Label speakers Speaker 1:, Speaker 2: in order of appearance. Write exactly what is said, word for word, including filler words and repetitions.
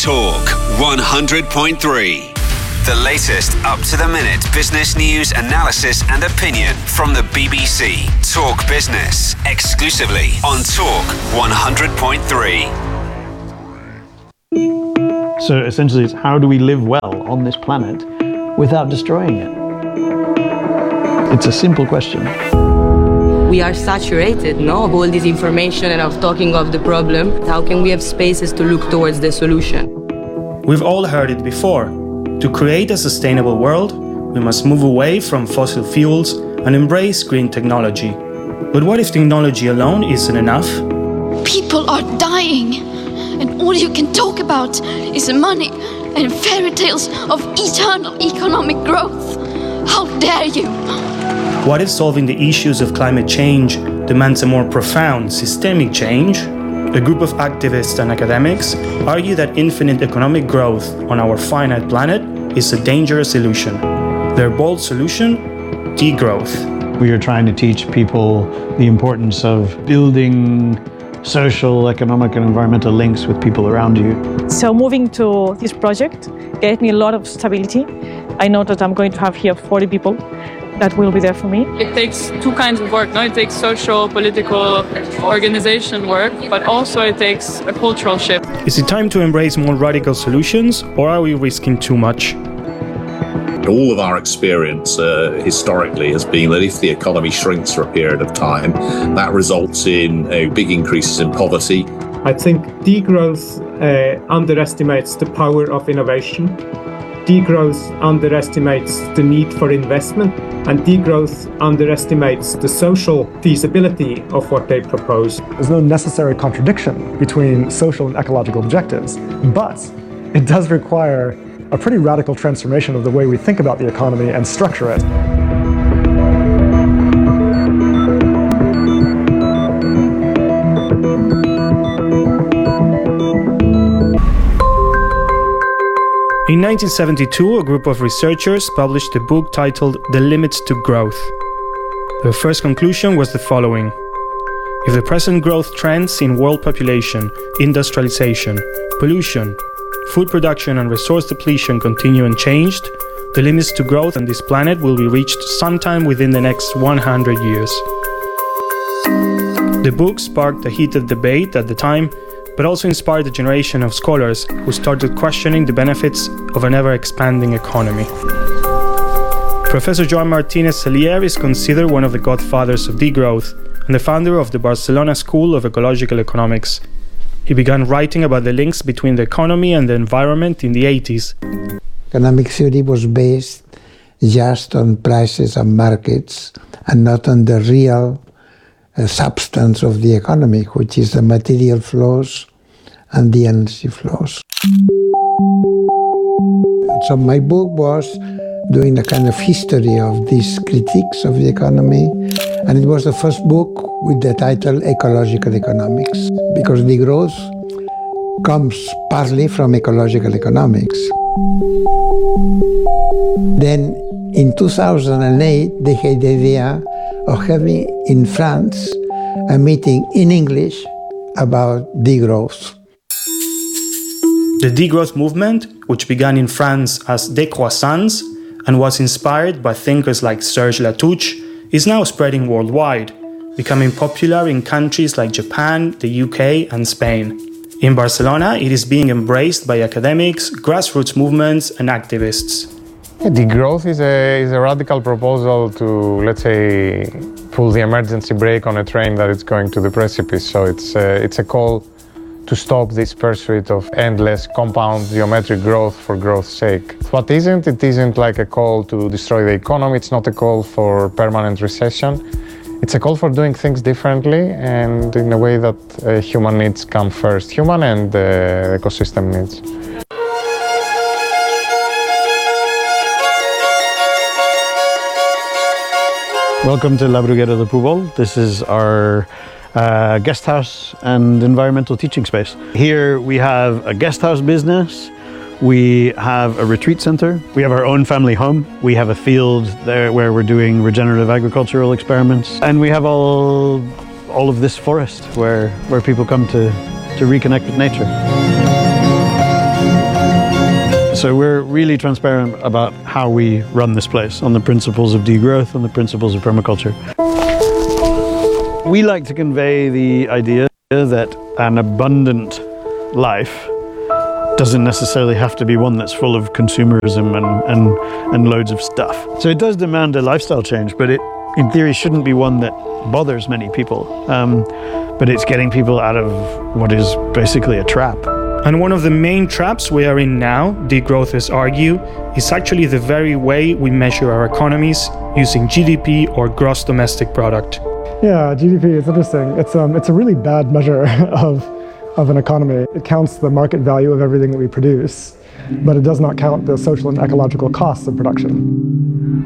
Speaker 1: Talk one hundred point three. The latest up-to-the-minute business news, analysis and opinion from the B B C. Talk Business, exclusively on Talk one hundred point three.
Speaker 2: So essentially it's how do we live well on this planet without destroying it? It's a simple question.
Speaker 3: We are saturated, no, of all this information and of talking of the problem. How can we have spaces to look towards the solution?
Speaker 4: We've all heard it before. To create a sustainable world, we must move away from fossil fuels and embrace green technology. But what if technology alone isn't enough?
Speaker 5: People are dying, and all you can talk about is money and fairy tales of eternal economic growth. How dare you?
Speaker 4: What if solving the issues of climate change demands a more profound systemic change? A group of activists and academics argue that infinite economic growth on our finite planet is a dangerous illusion. Their bold solution? Degrowth.
Speaker 2: We are trying to teach people the importance of building social, economic and environmental links with people around you.
Speaker 6: So moving to this project gave me a lot of stability. I know that I'm going to have here forty people that will be there for me.
Speaker 7: It takes two kinds of work. No, it takes social, political, organization work, but also it takes a cultural shift.
Speaker 4: Is it time to embrace more radical solutions, or are we risking too much?
Speaker 8: All of our experience uh, historically has been that if the economy shrinks for a period of time, that results in uh, big increases in poverty.
Speaker 9: I think degrowth uh, underestimates the power of innovation. Degrowth underestimates the need for investment, and degrowth underestimates the social feasibility of what they propose.
Speaker 10: There's no necessary contradiction between social and ecological objectives, but it does require a pretty radical transformation of the way we think about the economy and structure it.
Speaker 4: In nineteen seventy-two, a group of researchers published a book titled The Limits to Growth. Their first conclusion was the following: if the present growth trends in world population, industrialization, pollution, food production and resource depletion continue unchanged, the limits to growth on this planet will be reached sometime within the next one hundred years. The book sparked a heated debate at the time, but also inspired a generation of scholars who started questioning the benefits of an ever-expanding economy. Professor Joan Martínez Celier is considered one of the godfathers of degrowth and the founder of the Barcelona School of Ecological Economics. He began writing about the links between the economy and the environment in the eighties.
Speaker 11: Economic theory was based just on prices and markets and not on the real uh, substance of the economy, which is the material flows and the energy flows. So my book was doing a kind of history of these critiques of the economy, and it was the first book with the title Ecological Economics, because degrowth comes partly from ecological economics. Then in two thousand eight, they had the idea of having in France a meeting in English about degrowth.
Speaker 4: The degrowth movement, which began in France as décroissance and was inspired by thinkers like Serge Latouche, is now spreading worldwide, becoming popular in countries like Japan, the U K and Spain. In Barcelona, it is being embraced by academics, grassroots movements and activists.
Speaker 12: Degrowth is a, is a radical proposal to, let's say, pull the emergency brake on a train that is going to the precipice. So it's a, it's a call to stop this pursuit of endless compound geometric growth for growth's sake. What isn't, it isn't like a call to destroy the economy, it's not a call for permanent recession. It's a call for doing things differently and in a way that uh, human needs come first, human and uh, ecosystem needs.
Speaker 2: Welcome to La Bruguera de Púbol. This is our uh, guest house and environmental teaching space. Here we have a guest house business, we have a retreat center, we have our own family home, we have a field there where we're doing regenerative agricultural experiments, and we have all all of this forest where, where people come to, to reconnect with nature. So we're really transparent about how we run this place on the principles of degrowth and the principles of permaculture. We like to convey the idea that an abundant life doesn't necessarily have to be one that's full of consumerism and, and, and loads of stuff. So it does demand a lifestyle change, but it, in theory, shouldn't be one that bothers many people. Um, but it's getting people out of what is basically a trap.
Speaker 4: And one of the main traps we are in now, degrowthers argue, is actually the very way we measure our economies using G D P or gross domestic product.
Speaker 10: Yeah, G D P is interesting. It's um, it's a really bad measure of of an economy. It counts the market value of everything that we produce, but it does not count the social and ecological costs of production.